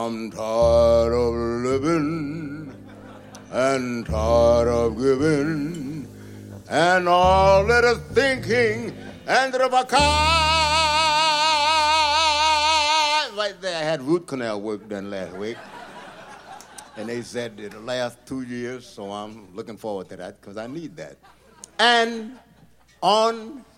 I'm tired of living and tired of giving and all that is thinking and the right there, I had root canal work done last week. And they said it'll last 2 years, so I'm looking forward to that because I need that. And on